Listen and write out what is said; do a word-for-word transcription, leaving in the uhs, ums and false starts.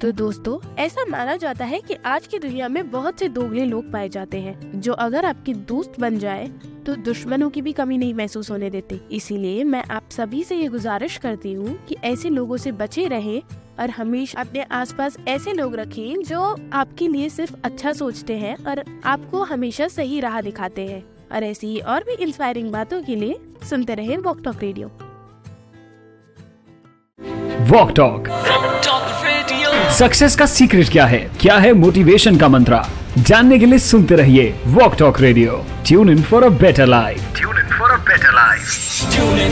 तो दोस्तों, ऐसा माना जाता है कि आज की दुनिया में बहुत से दोगले लोग पाए जाते हैं जो अगर आपके दोस्त बन जाए तो दुश्मनों की भी कमी नहीं महसूस होने देते। इसीलिए मैं आप सभी से ये गुजारिश करती हूँ कि ऐसे लोगों से बचे रहें और हमेशा अपने आसपास ऐसे लोग रखें जो आपके लिए सिर्फ अच्छा सोचते हैं और आपको हमेशा सही राह दिखाते हैं। और ऐसी ही और भी इंस्पायरिंग बातों के लिए सुनते रहें walk talk radio. Walk talk success का सीक्रेट क्या है, क्या है मोटिवेशन का मंत्रा, जानने के लिए सुनते रहिए walk talk radio. Tune in for a better life. Tune in for a better life.